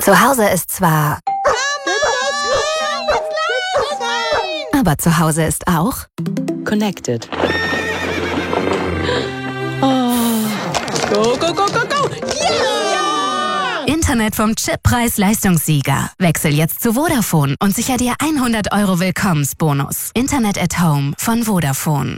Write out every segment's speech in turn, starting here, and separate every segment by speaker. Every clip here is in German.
Speaker 1: Zu Hause ist zwar... Aber zu Hause ist auch...
Speaker 2: Connected.
Speaker 3: Go, go, go, go, go!
Speaker 1: Yeah! Internet vom Chip-Preis-Leistungssieger. Wechsel jetzt zu Vodafone und sicher dir 100 € Willkommensbonus. Internet at Home von Vodafone.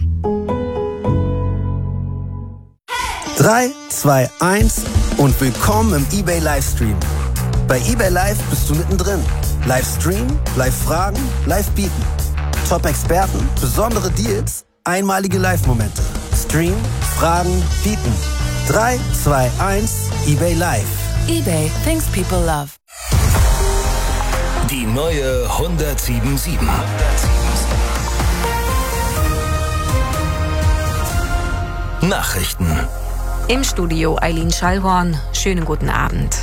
Speaker 4: 3, 2, 1 und willkommen im eBay Livestream. Bei eBay Live bist du mittendrin. Livestream, Live-Fragen, Live-Bieten. Top-Experten, besondere Deals, einmalige Live-Momente. Stream, Fragen, Bieten. 3, 2, 1, eBay Live.
Speaker 2: eBay, things people love.
Speaker 5: Die neue 107.7. Nachrichten.
Speaker 6: Im Studio Eileen Schallhorn. Schönen guten Abend.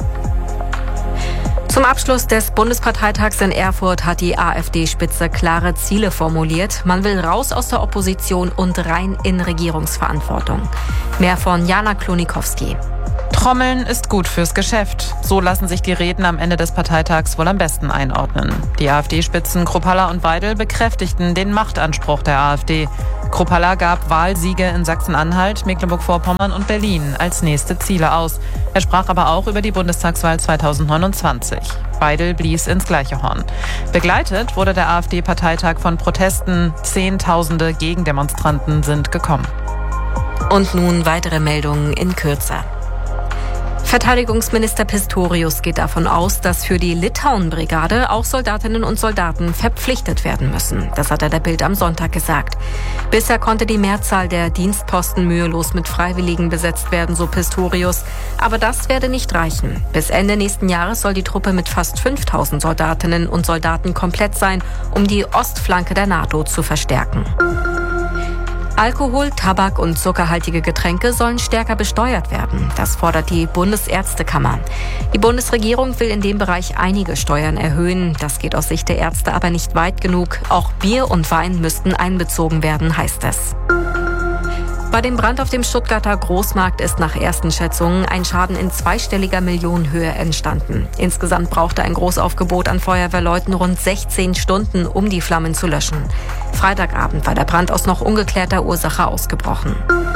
Speaker 6: Zum Abschluss des Bundesparteitags in Erfurt hat die AfD-Spitze klare Ziele formuliert. Man will raus aus der Opposition und rein in Regierungsverantwortung. Mehr von Jana Klonikowski.
Speaker 7: Trommeln ist gut fürs Geschäft. So lassen sich die Reden am Ende des Parteitags wohl am besten einordnen. Die AfD-Spitzen Kruppalla und Weidel bekräftigten den Machtanspruch der AfD. Kruppalla gab Wahlsiege in Sachsen-Anhalt, Mecklenburg-Vorpommern und Berlin als nächste Ziele aus. Er sprach aber auch über die Bundestagswahl 2029. Weidel blies ins gleiche Horn. Begleitet wurde der AfD-Parteitag von Protesten. Zehntausende Gegendemonstranten sind gekommen.
Speaker 6: Und nun weitere Meldungen in Kürze. Verteidigungsminister Pistorius geht davon aus, dass für die Litauen-Brigade auch Soldatinnen und Soldaten verpflichtet werden müssen. Das hat er der Bild am Sonntag gesagt. Bisher konnte die Mehrzahl der Dienstposten mühelos mit Freiwilligen besetzt werden, so Pistorius. Aber das werde nicht reichen. Bis Ende nächsten Jahres soll die Truppe mit fast 5000 Soldatinnen und Soldaten komplett sein, um die Ostflanke der NATO zu verstärken. Alkohol, Tabak und zuckerhaltige Getränke sollen stärker besteuert werden. Das fordert die Bundesärztekammer. Die Bundesregierung will in dem Bereich einige Steuern erhöhen. Das geht aus Sicht der Ärzte aber nicht weit genug. Auch Bier und Wein müssten einbezogen werden, heißt es. Bei dem Brand auf dem Stuttgarter Großmarkt ist nach ersten Schätzungen ein Schaden in zweistelliger Millionenhöhe entstanden. Insgesamt brauchte ein Großaufgebot an Feuerwehrleuten rund 16 Stunden, um die Flammen zu löschen. Freitagabend war der Brand aus noch ungeklärter Ursache ausgebrochen.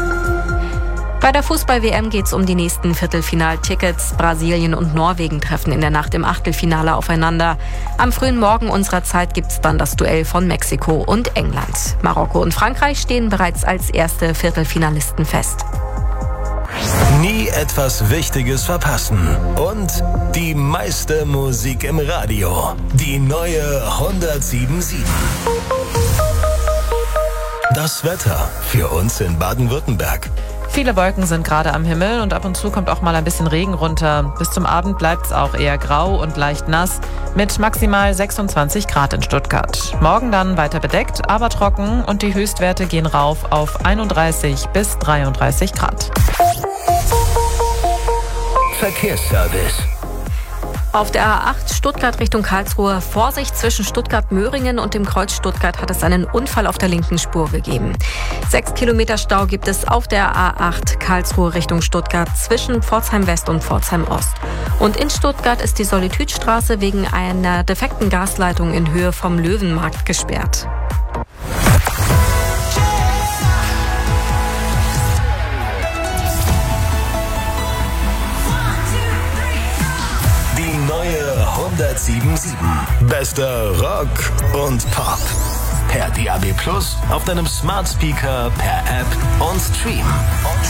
Speaker 6: Bei der Fußball-WM geht es um die nächsten Viertelfinaltickets. Brasilien und Norwegen treffen in der Nacht im Achtelfinale aufeinander. Am frühen Morgen unserer Zeit gibt es dann das Duell von Mexiko und England. Marokko und Frankreich stehen bereits als erste Viertelfinalisten fest.
Speaker 5: Nie etwas Wichtiges verpassen. Und die meiste Musik im Radio. Die neue 107.7. Das Wetter für uns in Baden-Württemberg.
Speaker 7: Viele Wolken sind gerade am Himmel und ab und zu kommt auch mal ein bisschen Regen runter. Bis zum Abend bleibt es auch eher grau und leicht nass mit maximal 26 Grad in Stuttgart. Morgen dann weiter bedeckt, aber trocken und die Höchstwerte gehen rauf auf 31 bis 33 Grad.
Speaker 5: Verkehrsservice.
Speaker 6: Auf der A8 Stuttgart Richtung Karlsruhe, Vorsicht zwischen Stuttgart-Möhringen und dem Kreuz Stuttgart hat es einen Unfall auf der linken Spur gegeben. 6 Kilometer Stau gibt es auf der A8 Karlsruhe Richtung Stuttgart zwischen Pforzheim West und Pforzheim Ost. Und in Stuttgart ist die Solitudestraße wegen einer defekten Gasleitung in Höhe vom Löwenmarkt gesperrt.
Speaker 5: Die neue 107.7. Bester Rock und Pop. Per DAB+ auf deinem Smart Speaker, per App und Stream.